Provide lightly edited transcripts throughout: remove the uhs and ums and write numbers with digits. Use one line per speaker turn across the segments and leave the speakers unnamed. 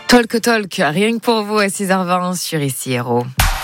Talk, rien que pour vous à 6h20 sur Ici Héros.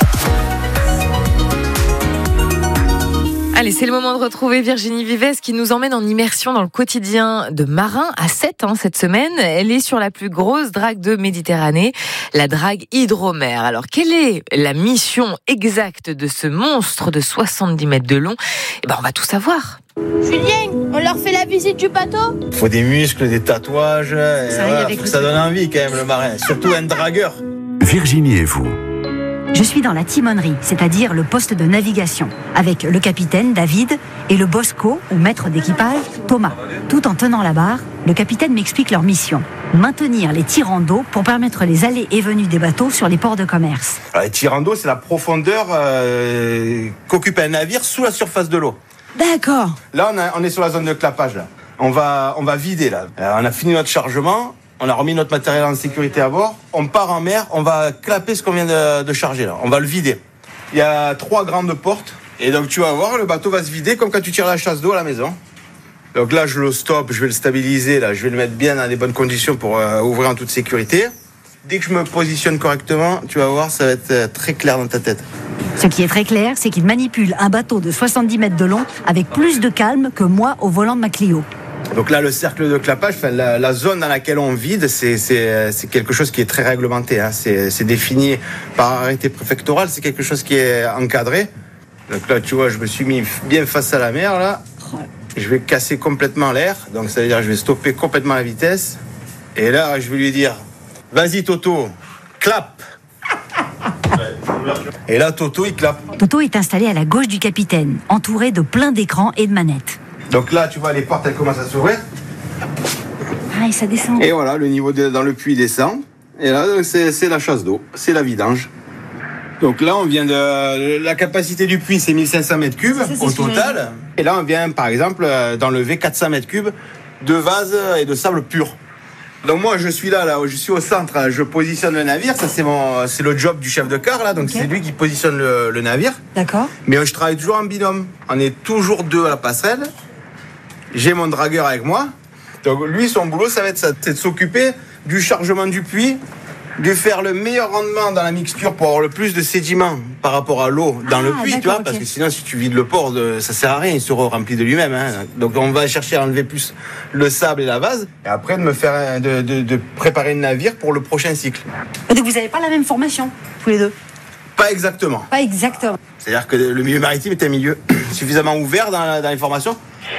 Allez, c'est le moment de retrouver Virginie Vives qui nous emmène en immersion dans le quotidien de marins à 7 cette semaine. Elle est sur la plus grosse drague de Méditerranée, la drague Hydromère. Alors, quelle est la mission exacte de ce monstre de 70 mètres de long ? On va tout savoir.
Julien, on leur fait la visite du bateau ?
Il faut des muscles, des tatouages, faut que ça donne envie quand même le marin, surtout un dragueur.
Virginie et vous.
Je suis dans la timonerie, c'est-à-dire le poste de navigation, avec le capitaine David et le bosco, ou maître d'équipage, Thomas. Tout en tenant la barre, le capitaine m'explique leur mission. Maintenir les tirants d'eau pour permettre les allées et venues des bateaux sur les ports de commerce.
Alors, les tirants d'eau, c'est la profondeur qu'occupe un navire sous la surface de l'eau.
D'accord.
Là, on est sur la zone de clapage. Là. On va vider. Là. On a fini notre chargement. On a remis notre matériel en sécurité à bord. On part en mer, on va clapper ce qu'on vient de charger là. On va le vider. Il y a 3 grandes portes. Et donc tu vas voir, le bateau va se vider comme quand tu tires la chasse d'eau à la maison. Donc là, je le stoppe, je vais le stabiliser. Là, je vais le mettre bien dans les bonnes conditions pour ouvrir en toute sécurité. Dès que je me positionne correctement, tu vas voir, ça va être très clair dans ta tête.
Ce qui est très clair, c'est qu'il manipule un bateau de 70 mètres de long avec plus de calme que moi au volant de ma Clio.
Donc là, le cercle de clapage, la zone dans laquelle on vide, c'est quelque chose qui est très réglementé. C'est défini par arrêté préfectoral, c'est quelque chose qui est encadré. Donc là, tu vois, je me suis mis bien face à la mer, là. Je vais casser complètement l'air, donc ça veut dire que je vais stopper complètement la vitesse. Et là, je vais lui dire, vas-y Toto, clap. Et là, Toto, il clappe.
Toto est installé à la gauche du capitaine, entouré de plein d'écrans et de manettes.
Donc là, tu vois, les portes, elles commencent à s'ouvrir.
Ah, et ça descend.
Et voilà, le niveau dans le puits descend. Et là, c'est la chasse d'eau, c'est la vidange. Donc là, on vient de... La capacité du puits, c'est 1500 mètres cubes au total. Et là, on vient, par exemple, d'enlever 400 mètres cubes de vase et de sable pur. Donc moi, je suis là, je suis au centre, là, je positionne le navire. Ça, c'est le job du chef de quart, là. Donc okay. C'est lui qui positionne le navire.
D'accord.
Mais je travaille toujours en binôme. On est toujours 2 à la passerelle. J'ai mon dragueur avec moi. Donc lui, son boulot, ça va être ça, c'est de s'occuper du chargement du puits, de faire le meilleur rendement dans la mixture pour avoir le plus de sédiments par rapport à l'eau dans le puits, tu vois, parce que sinon, si tu vides le port, ça sert à rien, il se remplit de lui-même. Donc on va chercher à enlever plus le sable et la vase, et après de préparer le navire pour le prochain cycle.
Donc vous n'avez pas la même formation, tous les deux ?
Pas exactement.
Pas exactement.
C'est-à-dire que le milieu maritime est un milieu suffisamment ouvert dans les formations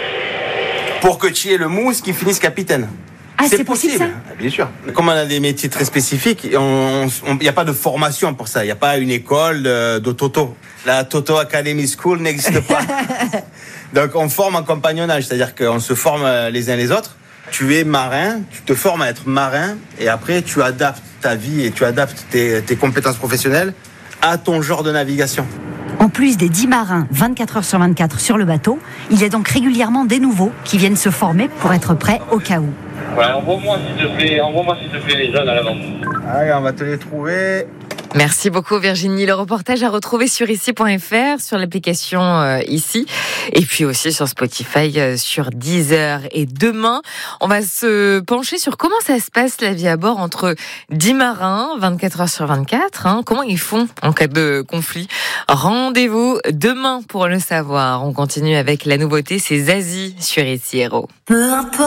pour que tu aies le mousse qui finisse capitaine.
Ah, c'est possible ça ?
Bien sûr. Comme on a des métiers très spécifiques, il n'y a pas de formation pour ça. Il n'y a pas une école de Toto. La Toto Academy School n'existe pas. Donc on forme en compagnonnage, c'est-à-dire qu'on se forme les uns les autres. Tu es marin, tu te formes à être marin et après tu adaptes ta vie et tu adaptes tes compétences professionnelles à ton genre de navigation.
En plus des 10 marins 24 heures sur 24 sur le bateau, il y a donc régulièrement des nouveaux qui viennent se former pour être prêts au cas où.
Ouais, envoie-moi s'il te plaît les jeunes à l'avant.
Allez, on va te les trouver.
Merci beaucoup Virginie. Le reportage à retrouver sur ici.fr, sur l'application Ici, et puis aussi sur Spotify, sur Deezer. Et demain, on va se pencher sur comment ça se passe la vie à bord entre 10 marins, 24 heures sur 24. Comment ils font en cas de conflit. Rendez-vous demain pour le savoir. On continue avec la nouveauté, c'est Zazie sur Ici Héros.